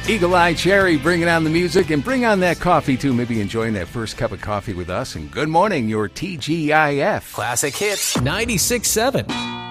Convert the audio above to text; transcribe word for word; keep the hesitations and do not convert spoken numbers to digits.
Eagle Eye Cherry bringing on the music and bring on that coffee too. Maybe enjoying that first cup of coffee with us. And good morning, your T G I F. Classic Hits ninety-six point seven.